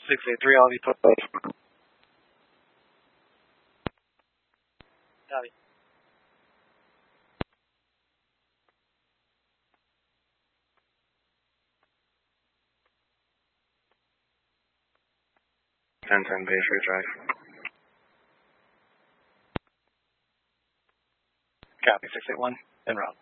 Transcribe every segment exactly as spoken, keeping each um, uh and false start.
six eight three, I'll be put both. Copy. ten ten Bay Street Drive. Copy, six eight one, en route.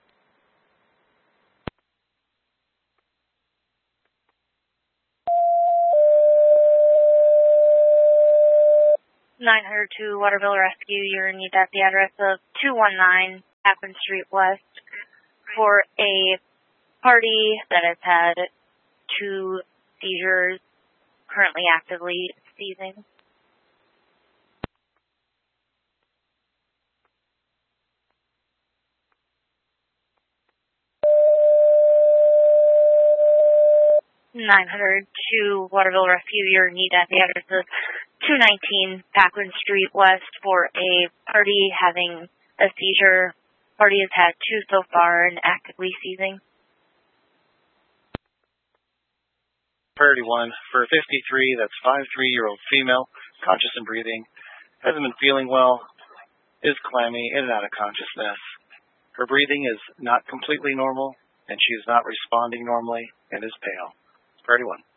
nine hundred two Waterville Rescue, you're in need at the address of two one nine Akron Street West for a party that has had two seizures, currently actively seizing. nine hundred two Waterville Rescue, you're in need at the address of two nineteen Paquin Street West for a party having a seizure. Party has had two so far and actively seizing. Priority one for fifty-three, that's five-three-year-old female, conscious and breathing, hasn't been feeling well, is clammy, in and out of consciousness. Her breathing is not completely normal, and she is not responding normally and is pale. Priority one.